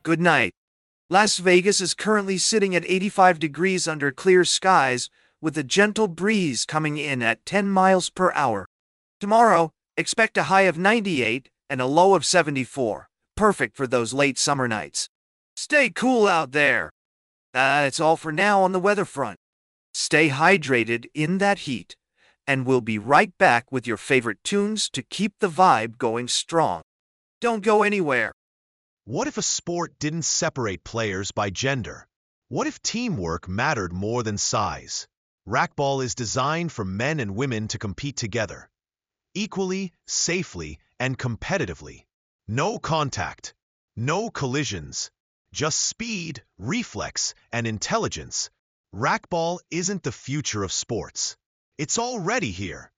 Good night. Las Vegas is currently sitting at 85 degrees under clear skies, with a gentle breeze coming in at 10 miles per hour. Tomorrow, expect a high of 98 and a low of 74, perfect for those late summer nights. Stay cool out there. That's all for now on the weather front. Stay hydrated in that heat, and we'll be right back with your favorite tunes to keep the vibe going strong. Don't go anywhere. What if a sport didn't separate players by gender? What if teamwork mattered more than size? Racquetball is designed for men and women to compete together, equally, safely, and competitively. No contact, no collisions, just speed, reflex, and intelligence. Racquetball isn't the future of sports. It's already here.